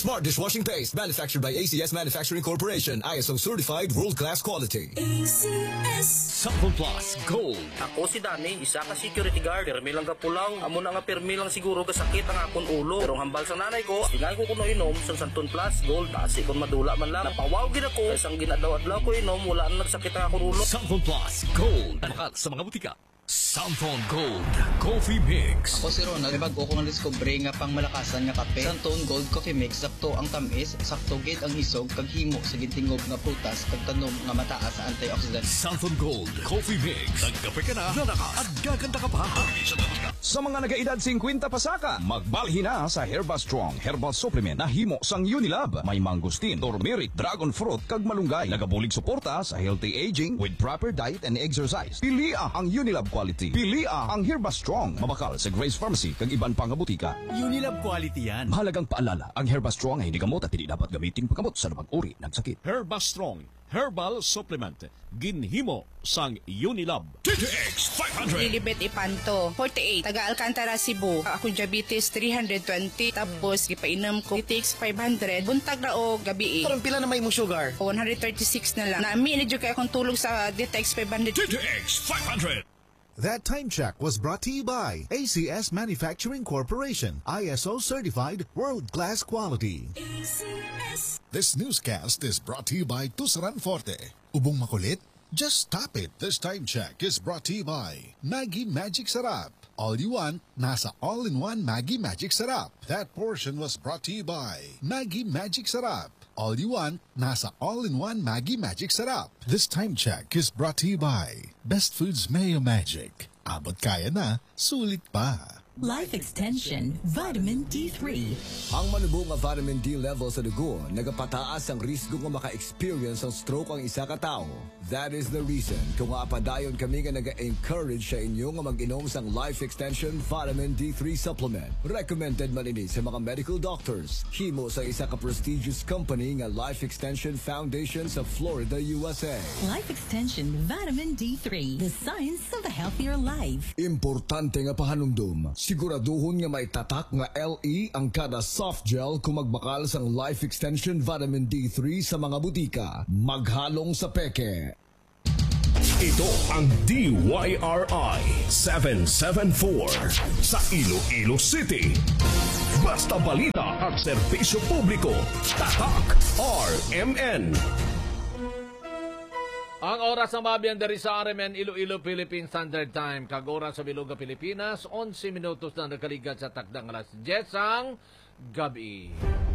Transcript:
Smart dishwashing paste manufactured by ACS Manufacturing Corporation. ISO certified world-class quality. ACS Sample Plus Gold. Ako si Dani, isa ka security guard. Permi lang ka pulaw. Amo na nga permi lang siguro kasakit ang akong ulo. Pero hambal sa nanay ko, ingay ko kuno inom sa Santon Plus Gold. Kasi kung madula man lang, napawaw gid ako. Isang ginadlaw-adlaw ko inom, wala na nagsakit ang akong ulo. Sample Plus Gold. Bakal sa mga butika. Santon Gold Coffee Mix. Ako si Ronald, may bago ko nga discovery nga pang malakasan nga kape. Santon Gold Coffee Mix, sakto ang tamis, sakto gate ang hisog, kag himo sa gintingog nga prutas, kag tanom nga mataas sa antioxidant. Santon Gold Coffee Mix. Nagkape ka na, nanakas, at gaganda ka pa. Sa mga nagaedad 50 pasaka, magbalhin na sa Herba Strong Herbal Supplement na himo sang Unilab. May mangustin, turmeric, dragon fruit, kag malunggay. Nagabulig suporta sa healthy aging with proper diet and exercise. Pilia ang Unilab quality. Pilia ang Herba Strong. Mabakal sa Grace Pharmacy kag iban pang butika. Unilab quality yan. Mahalagang paalala, ang Herba Strong ay hindi gamot at hindi dapat gamitin paggamot sa lumang uri ng sakit. Herba Strong Herbal Supplement. Ginhimo sang Unilab. TTX 500. Lilibet Ipanto, 48. Taga Alcantara, Cebu. Ako diabetes 320. Tapos ipainom ko TTX 500. Buntag na o gabi. Parang pila na may mong sugar? 136 na lang. Nami, medyo kaya akong tulog sa TTX 500. TTX 500. That time check was brought to you by ACS Manufacturing Corporation, ISO certified world-class quality. ACS This newscast is brought to you by Tusaran Forte. Ubong makulit? Just tap it. This time check is brought to you by Maggie Magic Sarap. All you want, nasa all-in-one Maggie Magic Sarap. That portion was brought to you by Maggie Magic Sarap. All you want, nasa all-in-one Maggie Magic Sarap. This time check is brought to you by Best Foods Mayo Magic. Abot kaya na, sulit pa. Life Extension Vitamin D3. Ang manubo nga vitamin D level sa dugo nagapataas ang risgo nga maka-experience ang stroke ang isa ka tao. That is the reason kung apadayon kami nga naga-encourage sa inyo nga mag-inom sang Life Extension Vitamin D3 Supplement. Recommended man ini sa mga medical doctors. Himo sa isa ka prestigious company nga Life Extension Foundation sa Florida, USA. Life Extension Vitamin D3. The science of a healthier life. Importante nga pahanumdum. Siguraduhon nga may tatak nga LE ang kada soft gel kung magbakal sang Life Extension Vitamin D3 sa mga butika. Maghalong sa peke. Ito ang DYRI 774 sa Iloilo City. Basta balita at serbisyo publiko. Tatak RMN. Ang oras ng mabiyan dari sa RMN Iloilo Philippine Standard Time. Kag-oras sa Biluga, Pilipinas, 11 minutos na nakaligat sa takdang alas 10 ang gabi.